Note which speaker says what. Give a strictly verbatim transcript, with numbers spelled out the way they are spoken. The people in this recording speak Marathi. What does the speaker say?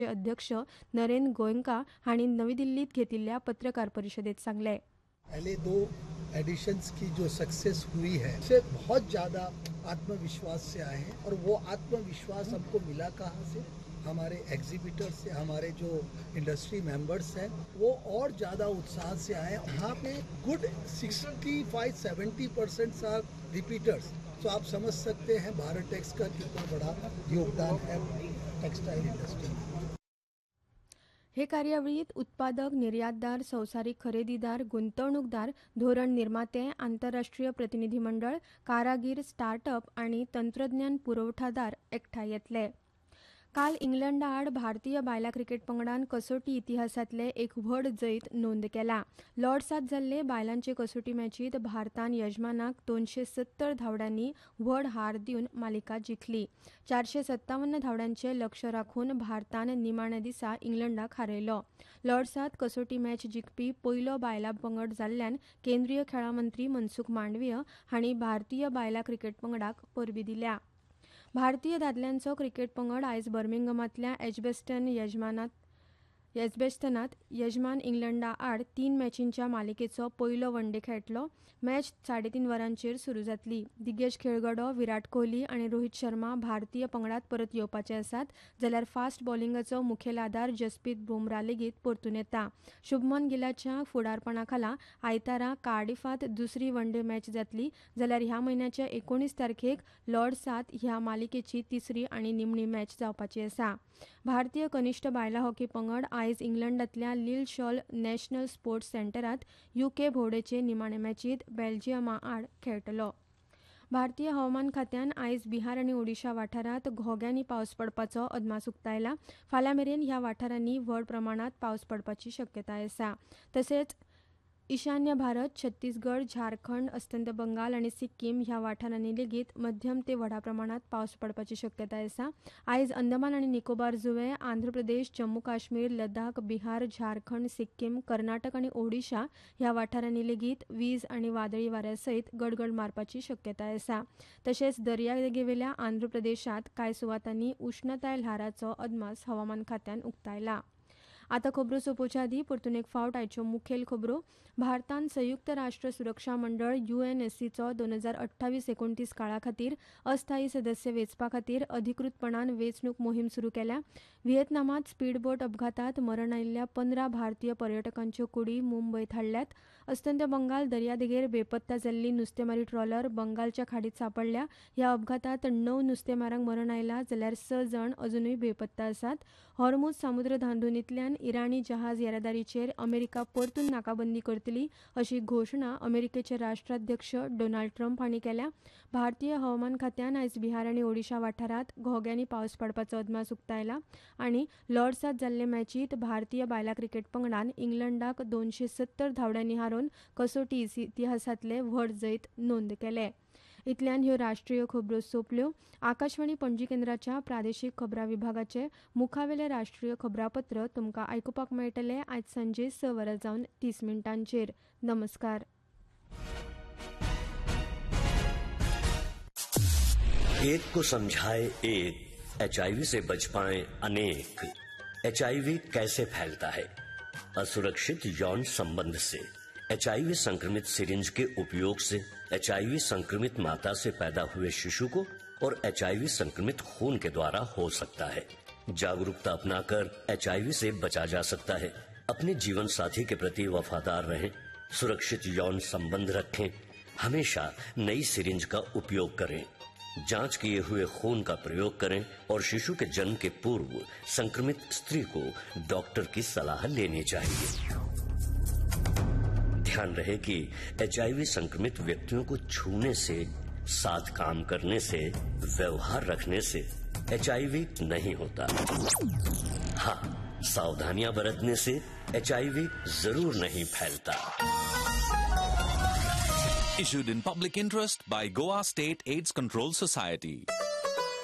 Speaker 1: अध्यक्ष नरेन गोयंका हांणी नवी दिल्लीत घेतिल्ल्या पत्रकार परिषदेत सांगले।
Speaker 2: पहले दो एडिशंस की जो सक्सेस हुई है से बहुत ज़्यादा आत्मविश्वास से आए हैं और वो आत्मविश्वास हमको मिला कहाँ से? हमारे एग्जीबिटर्स से, हमारे जो इंडस्ट्री मेंबर्स हैं वो और ज़्यादा उत्साह से आए। यहाँ पे good sixty five seventy percent R repeaters. तो आप समझ सकते हैं भारत टेक्स का कितना बड़ा योगदान है टेक्सटाइल इंडस्ट्री में।
Speaker 1: हे कार्यावळीत उत्पादक, निर्यातदार, संसारिक खरेदीदार, गुंतवणूकदार, धोरण निर्माते, आंतरराष्ट्रीय प्रतिनिधी मंडळ, कारागीर, स्टार्टअप आणि तंत्रज्ञान पुरवठादार एकठांय येतले। काल इंग्लंडा आड भारतीय बायला क्रिकेट पंगडान कसोटी इतिहासातले एक व्हड जैत नोंद केला। लॉर्ड्सात जाल्ले बायलांचे कसोटी मॅचीत भारतान यजमानाक दोनशे सत्तर धावड्यांनी व्हड हार दिवन मालिका जिखली। चारशे सत्तावन्न धावड्यांचे लक्ष्य राखून भारतान निमाण्या दिसा इंग्लंडाक हारयलो। लॉर्ड्सात कसोटी मॅच जिखपी पयलो बायला पंगड जाल्ल्यान केंद्रीय खेळां मंत्री मनसुख मांडवीय हांणी भारतीय बायला क्रिकेट पंगडाक परबी दिल्या। भारतीय दादल्यांचो क्रिकेट पंगड आयज बर्मिंगमांतल्या एजबेस्टन यजमानात एजबेस्टनात यजमान इंग्लंडा आड तीन मॅचींच्या मालिकेचो पयलो वन डे खेळटलो। मॅच साडेतीन वरांचेर सुरू जातली। दिग्गज खेळगडो विराट कोहली आणि रोहित शर्मा भारतीय पंगडात परत येवपाचे आसात, जाल्यार फास्ट बॉलिंगाचो मुखेल आदार जसप्रीत बुमराह लेगीत परतून येता। शुभमन गिलाच्या फुडारपणाखाला आयतारा कार्डिफांत दुसरी वन डे मॅच जातली, जाल्यार ह्या म्हयन्याच्या एकोणीस तारखेक लॉर्ड्सात ह्या मालिकेची तिसरी आणि निमणी मॅच जावपाची आसा। भारतीय कनिष्ठ बायला हॉकी पंगड आयज इंग्लंडातल्या लील शॉल नॅशनल स्पोर्ट्स सेंटरात यूके भोवडेचे निमाणे मॅचीत बेल्जियमा आड खेळटलो। भारतीय हवामान खात्यान आयज बिहार आनी ओडिशा वाठारात घोग्यांनी पावस पडपाचो अदमास उक्तायला। फाल्यां मेरेन ह्या वाठारांनी व्हड प्रमाणात पावस पडपाची शक्यताय आसा। तशेंच ईशान्य भारत, छत्तीसगड, झारखंड, अस्तंत बंगाल आणि सिक्कीम ह्या वाठारांनी लेगीत मध्यम ते व्हडा प्रमाणात पावस पडपाची शक्यताय आसा। आयज अंदमान आणि निकोबार जुंवे, आंध्र प्रदेश, जम्मू काश्मीर, लडाख, बिहार, झारखंड, सिक्कीम, कर्नाटक आणि ओडिशा ह्या वाठारांनी लेगीत वीज आणि वादळी वाऱ्या सयत गडगड मारपाची शक्यताय आसा। तशेंच दर्यादेगेवेल्या आंध्र प्रदेशात कांय सुवातांनी उष्णताय ल्हाराचो अदमास हवामान खात्यान उक्तायला। आता खबरो सोंपोवच्या आदीं परतून एक फावट आयच्यो मुखेल खबरो। भारतान संयुक्त राष्ट्र सुरक्षा मंडळ यूएनएससीचो दोन हजार अठ्ठावीस एकोणतीस काळा खातीर अस्थायी सदस्य वेंचपा खातीर अधिकृतपणान वेंचणूक मोहीम सुरू केल्या। व्हिएतनामात स्पीडबोट अपघातात मरण आयिल्ल्या पंदरा भारतीय पर्यटकांच्यो कुडी मुंबयत हाडल्यात। अस्तंत बंगाल दर्यादेगेर बेपत्ता जाल्ली नुस्तेमारी ट्रॉलर बंगालच्या खाडीत सांपडल्या। ह्या अपघातात णव नुस्तेमारांक मरण आयलां, जाल्यार स जण अजूनय बेपत्ता आसात। हॉर्मुझ सामुद्र धांदूनींतल्यान इराणी जहाज येरादारीचेर अमेरिका परतून नाकाबंदी करतली अशी घोशणा अमेरिकेचे राष्ट्राध्यक्ष डोनाल्ड ट्रंप हांणी केल्या। भारतीय हवामान खात्यान आयज बिहार आनी ओडिशा वाठारात घोग्यांनी पावस पडपाचो अदमास उक्तायला आनी लॉर्ड्सात जाल्ले मॅचीत भारतीय बायला क्रिकेट पंगडान इंग्लंडाक दोनशे सत्तर धावड्यांनी हारोवन कसोटी इतिहासातले व्हड जैत नोंद केले। इतल्यान ह्यो राष्ट्रीय खबरो सोंपल्यो। आकाशवाणी पणजी केंद्राच्या प्रादेशीक खबरां विभागाचे मुखावेले राष्ट्रीय खबरापत्र तुमकां आयकुपाक मेळटले आयज सांजे स वरां जावन तीस मिनटांचेर। नमस्कार।
Speaker 3: एक को समझाए एक, एचआईवी से बच पाए अनेक। एचआईवी कैसे फैलता है? असुरक्षित यौन संबंध से। एचआईवी संक्रमित सिरिंज के उपयोग से एचआईवी संक्रमित माता से पैदा हुए शिशु को और एचआईवी संक्रमित खून के द्वारा हो सकता है। जागरूकता अपनाकर एचआईवी से बचा जा सकता है। अपने जीवन साथी के प्रति वफादार रहें, सुरक्षित यौन संबंध रखें, हमेशा नई सिरिंज का उपयोग करें, जांच किए हुए खून का प्रयोग करें और शिशु के जन्म के पूर्व संक्रमित स्त्री को डॉक्टर की सलाह लेनी चाहिए। ध्यान रहे कि एचआईवी संक्रमित व्यक्तियों को छूने से, साथ काम करने से, व्यवहार रखने से एचआईवी नहीं होता। हाँ, सावधानियां बरतने से एचआईवी जरूर नहीं फैलता।
Speaker 4: Issued in public interest by Goa State AIDS Control Society.